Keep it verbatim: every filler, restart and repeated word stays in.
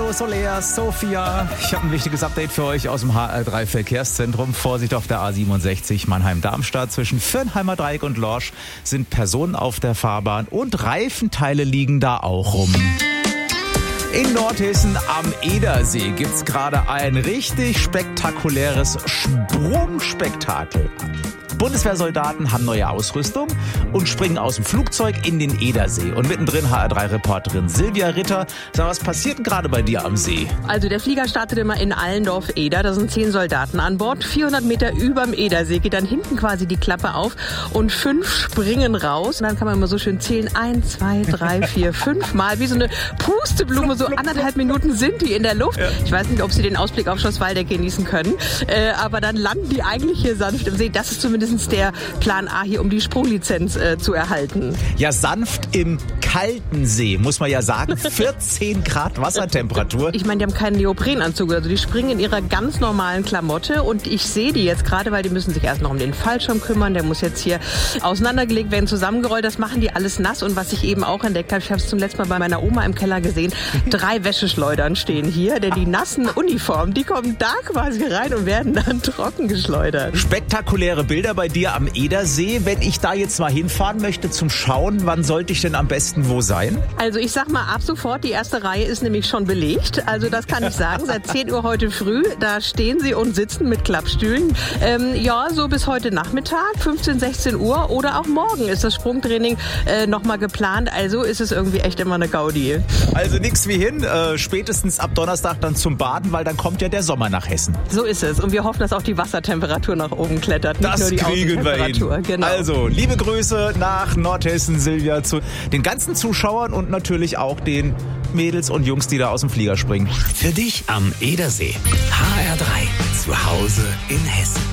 Hallo Solea, Sophia. Ich habe ein wichtiges Update für euch aus dem H R drei Verkehrszentrum. Vorsicht auf der A siebenundsechzig Mannheim-Darmstadt. Zwischen Viernheimer Dreieck und Lorsch sind Personen auf der Fahrbahn und Reifenteile liegen da auch rum. In Nordhessen am Edersee gibt's gerade ein richtig spektakuläres Sprungspektakel. Bundeswehrsoldaten haben neue Ausrüstung und springen aus dem Flugzeug in den Edersee. Und mittendrin H R drei Reporterin Silvia Ritter. Sag, was passiert denn gerade bei dir am See? Also der Flieger startet immer in Allendorf-Eder. Da sind zehn Soldaten an Bord. vierhundert Meter überm Edersee geht dann hinten quasi die Klappe auf und fünf springen raus. Und dann kann man immer so schön zählen. Eins, zwei, drei, vier, fünf Mal. Wie so eine Pusteblume. So anderthalb Minuten sind die in der Luft. Ja. Ich weiß nicht, ob sie den Ausblick auf Schloss Waldeck genießen können. Äh, aber dann landen die eigentlich hier sanft im See. Das ist zumindest der Plan A hier, um die Sprunglizenz äh, zu erhalten. Ja, sanft im kalten See, muss man ja sagen. vierzehn Grad Wassertemperatur. Ich meine, die haben keinen Neoprenanzug. Also die springen in ihrer ganz normalen Klamotte. Und ich sehe die jetzt gerade, weil die müssen sich erst noch um den Fallschirm kümmern. Der muss jetzt hier auseinandergelegt werden, zusammengerollt. Das machen die alles nass. Und was ich eben auch entdeckt habe, ich habe es zum letzten Mal bei meiner Oma im Keller gesehen, drei Wäscheschleudern stehen hier. Denn die nassen Uniformen, die kommen da quasi rein und werden dann trocken geschleudert. Spektakuläre Bilder bei dir am Edersee. Wenn ich da jetzt mal hinfahren möchte zum Schauen, wann sollte ich denn am besten wo sein? Also ich sag mal ab sofort, die erste Reihe ist nämlich schon belegt. Also das kann ich sagen. Seit zehn Uhr heute früh, da stehen sie und sitzen mit Klappstühlen. Ähm, ja, so bis heute Nachmittag, fünfzehn, sechzehn Uhr oder auch morgen ist das Sprungtraining äh, nochmal geplant. Also ist es irgendwie echt immer eine Gaudi. Also nix wie hin, äh, spätestens ab Donnerstag dann zum Baden, weil dann kommt ja der Sommer nach Hessen. So ist es. Und wir hoffen, dass auch die Wassertemperatur nach oben klettert. Nicht das nur die kriegen wir hin. Genau. Also, liebe Grüße nach Nordhessen, Silvia, zu den ganzen Zuschauern und natürlich auch den Mädels und Jungs, die da aus dem Flieger springen. Für dich am Edersee. H R drei. Zu Hause in Hessen.